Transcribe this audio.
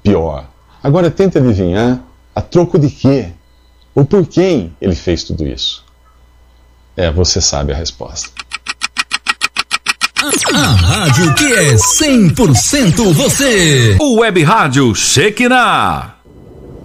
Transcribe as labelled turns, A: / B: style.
A: pior. Agora tente adivinhar a troco de quê? Ou por quem ele fez tudo isso? Você sabe a resposta.
B: A rádio que é 100% você.
C: O Web Rádio Shekinah.